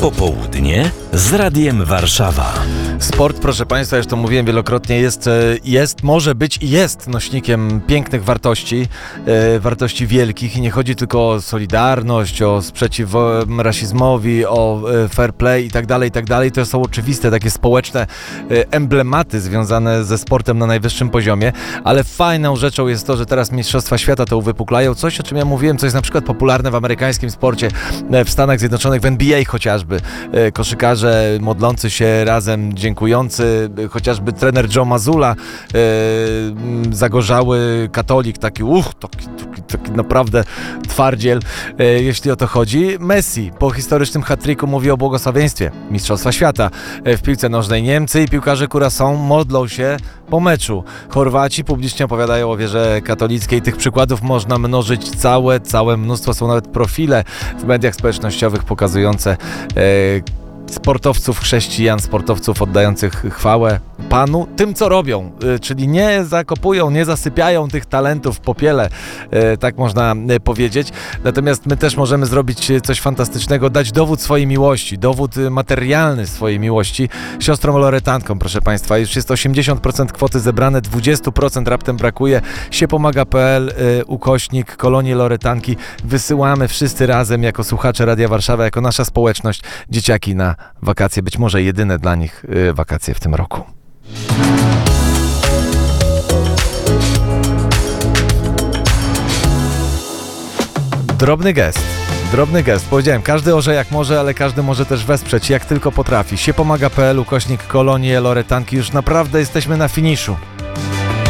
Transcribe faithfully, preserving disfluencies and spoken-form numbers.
Popołudnie z Radiem Warszawa. Sport, proszę Państwa, już to mówiłem wielokrotnie, jest, jest, może być i jest nośnikiem pięknych wartości, e, wartości wielkich i nie chodzi tylko o solidarność, o sprzeciw rasizmowi, o e, fair play i tak dalej, i tak dalej. To są oczywiste takie społeczne e, emblematy związane ze sportem na najwyższym poziomie, ale fajną rzeczą jest to, że teraz Mistrzostwa Świata to uwypuklają. Coś, o czym ja mówiłem, co jest na przykład popularne w amerykańskim sporcie, e, w Stanach Zjednoczonych, w N B A chociażby. E, koszykarze modlący się razem, dziękujący, chociażby trener Joe Mazzulla, e, zagorzały katolik, taki uch, taki, taki, taki naprawdę twardziel, e, jeśli o to chodzi. Messi po historycznym hat-tricku mówi o błogosławieństwie Mistrzostwa Świata. E, w piłce nożnej Niemcy i piłkarze Curaçao modlą się po meczu. Chorwaci publicznie opowiadają o wierze katolickiej. Tych przykładów można mnożyć całe, całe mnóstwo. Są nawet profile w mediach społecznościowych pokazujące e, sportowców chrześcijan, sportowców oddających chwałę Panu tym, co robią, czyli nie zakopują, nie zasypiają tych talentów w popiele, tak można powiedzieć. Natomiast my też możemy zrobić coś fantastycznego, dać dowód swojej miłości, dowód materialny swojej miłości siostrom loretankom, proszę Państwa. Już jest osiemdziesiąt procent kwoty zebrane, dwadzieścia procent raptem brakuje. siepomaga kropka pe el, ukośnik, kolonie loretanki. Wysyłamy wszyscy razem jako słuchacze Radia Warszawa, jako nasza społeczność, dzieciaki na wakacje, być może jedyne dla nich wakacje w tym roku. Drobny gest. Drobny gest. Powiedziałem, każdy orze jak może, ale każdy może też wesprzeć jak tylko potrafi. siepomaga kropka pe el, ukośnik, kolonie loretanki. Już naprawdę jesteśmy na finiszu.